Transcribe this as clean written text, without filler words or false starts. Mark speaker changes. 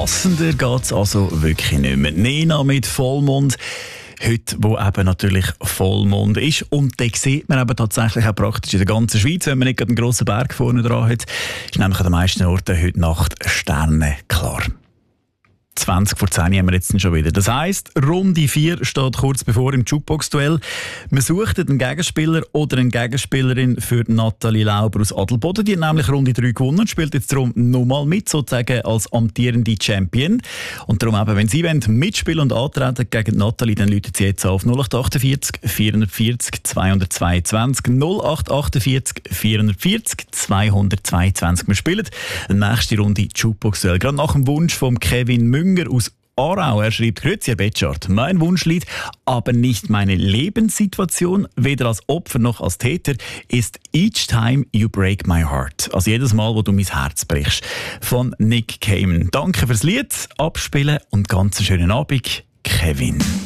Speaker 1: Passender geht es also wirklich nicht mehr. Nena mit Vollmond. Heute, wo eben natürlich Vollmond ist. Und den sieht man eben tatsächlich auch praktisch in der ganzen Schweiz, wenn man nicht gerade einen grossen Berg vorne dran hat. Ist nämlich an den meisten Orten heute Nacht sternenklar. 20 vor 10 haben wir jetzt schon wieder. Das heisst, Runde 4 steht kurz bevor im Jukebox-Duell. Wir suchen einen Gegenspieler oder eine Gegenspielerin für Nathalie Lauber aus Adelboden. Die hat nämlich Runde 3 gewonnen und spielt jetzt darum nochmal mit, sozusagen als amtierende Champion. Und darum eben, wenn Sie mitspielen und antreten gegen Nathalie, dann läutet Sie jetzt auf 0848 440 222 0848 440 222. Wir spielen die nächste Runde Jukebox-Duell. Gerade nach dem Wunsch von Kevin Münger aus Aarau. Er schreibt: Grüezi, Herr Betschart, mein Wunschlied, aber nicht meine Lebenssituation, weder als Opfer noch als Täter, ist Each Time You Break My Heart. Also jedes Mal, wo du mein Herz brichst. Von Nick Cayman. Danke fürs Lied, abspielen und ganz einen schönen Abend, Kevin.